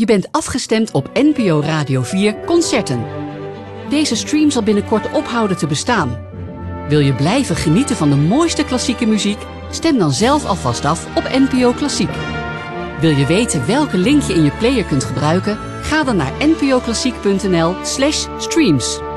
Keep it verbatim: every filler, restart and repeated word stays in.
Je bent afgestemd op N P O Radio vier Concerten. Deze stream zal binnenkort ophouden te bestaan. Wil je blijven genieten van de mooiste klassieke muziek? Stem dan zelf alvast af op N P O Klassiek. Wil je weten welke link je in je player kunt gebruiken? Ga dan naar npoklassiek punt n l slash streams.